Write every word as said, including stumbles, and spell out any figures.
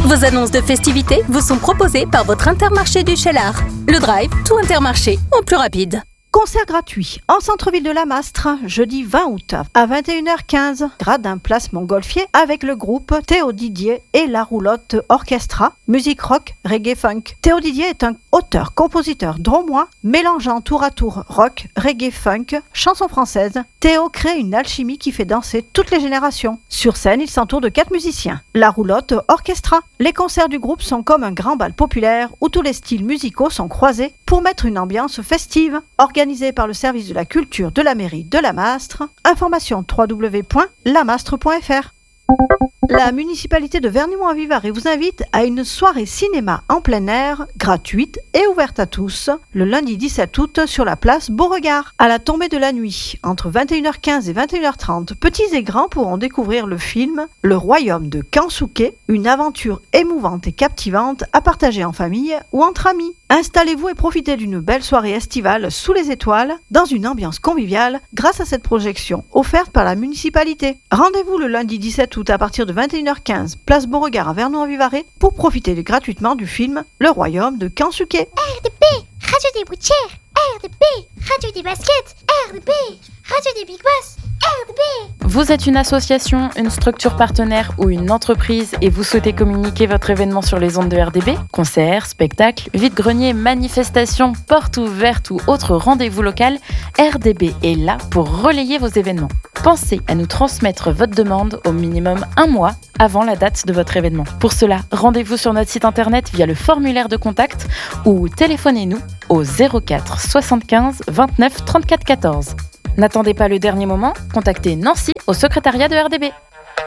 Vos annonces de festivités vous sont proposées par votre Intermarché du Cheylard. Le Drive, tout Intermarché, au plus rapide. Concert gratuit en centre-ville de Lamastre, jeudi vingt août à vingt et une heures quinze, gradin place Montgolfier, avec le groupe Théo Didier et la Roulotte Orchestra, musique rock, reggae funk. Théo Didier est un auteur-compositeur drômois, mélangeant tour à tour rock, reggae funk, chansons françaises. Théo crée une alchimie qui fait danser toutes les générations. Sur scène, il s'entoure de quatre musiciens. La Roulotte Orchestra. Les concerts du groupe sont comme un grand bal populaire où tous les styles musicaux sont croisés pour mettre une ambiance festive. Organisé par le service de la culture de la mairie de Lamastre. Information w w w point lamastre point f r. La municipalité de Vernoux-en-Vivarais vous invite à une soirée cinéma en plein air, gratuite et ouverte à tous, le lundi dix-sept août sur la place Beauregard. À la tombée de la nuit, entre vingt et une heures quinze et vingt et une heures trente, petits et grands pourront découvrir le film Le Royaume de Kansuke, une aventure émouvante et captivante à partager en famille ou entre amis. Installez-vous et profitez d'une belle soirée estivale sous les étoiles, dans une ambiance conviviale, grâce à cette projection offerte par la municipalité. Rendez-vous le lundi dix-sept août à partir de vingt et une heures quinze, place Beauregard à Vernoux-en-Vivarais, pour profiter gratuitement du film Le Royaume de Kansuke. R D P, radio des boutières, R D P, radio des baskets, R D P, radio des big boss, R D P. Vous êtes une association, une structure partenaire ou une entreprise et vous souhaitez communiquer votre événement sur les ondes de R D B? Concerts, spectacles, vide-greniers, manifestations, portes ouvertes ou autres rendez-vous local, R D B est là pour relayer vos événements. Pensez à nous transmettre votre demande au minimum un mois avant la date de votre événement. Pour cela, rendez-vous sur notre site internet via le formulaire de contact ou téléphonez-nous au zéro quatre soixante-quinze vingt-neuf trente-quatre quatorze. N'attendez pas le dernier moment, contactez Nancy au secrétariat de R D B.